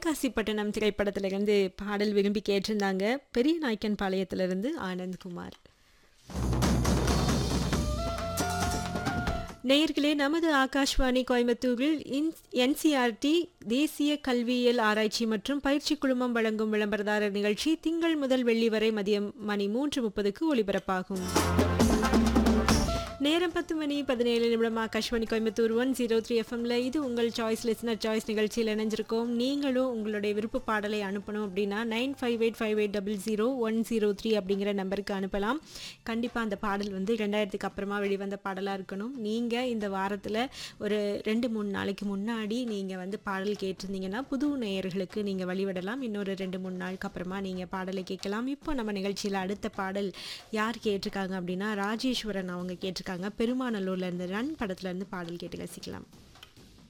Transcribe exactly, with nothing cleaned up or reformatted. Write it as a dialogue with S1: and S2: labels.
S1: தென்காசிப்பட்டினம் திரைப்படத்திலிருந்து பாடல் விரும்பி கேட்டிருந்தாங்க. பெரிய நாயக்கன் பாளையத்திலிருந்து ஆனந்த்குமார். நேயர்களே, நமது ஆகாஷ்வாணி கோயம்புத்தூரில் என்சிஆர்டி தேசிய கல்வியியல் ஆராய்ச்சி மற்றும் பயிற்சி குழுமம் வழங்கும் விளம்பரதாரர் நிகழ்ச்சி திங்கள் முதல் வெள்ளி வரை மதியம் மணி மூன்று முப்பதுக்கு ஒலிபரப்பாகும். நேரம் பத்து மணி பதினேழு நிமிடம். Akashvani Coimbatore one zero three எஃப்எம்ல இது உங்கள் சாய்ஸ் லிஸ்னர் சாய்ஸ் நிகழ்ச்சியில் இணைஞ்சிருக்கோம். நீங்களும் உங்களுடைய விருப்ப பாடலை அனுப்பணும் அப்படின்னா nine five eight five eight double zero one zero three அப்படிங்கிற நம்பருக்கு அனுப்பலாம். கண்டிப்பாக அந்த பாடல் வந்து ரெண்டாயிரத்துக்கு அப்புறமா வெளிவந்த பாடலாக இருக்கணும். நீங்கள் இந்த வாரத்தில் ஒரு ரெண்டு மூணு நாளைக்கு முன்னாடி நீங்கள் வந்து பாடல் கேட்டிருந்தீங்கன்னா புது நேயர்களுக்கு நீங்கள் வழிவிடலாம். இன்னொரு ரெண்டு மூணு நாளுக்கு அப்புறமா நீங்கள் பாடலை கேட்கலாம். இப்போ நம்ம நிகழ்ச்சியில் அடுத்த பாடல் யார் கேட்டிருக்காங்க அப்படின்னா ராஜேஸ்வரன் அவங்க கேட்டிருக்காங்க. பெருமாநல்லூர்ல இருந்து ரன் படத்துல இருந்து பாடல் கேட்டு ரசிக்கலாம்.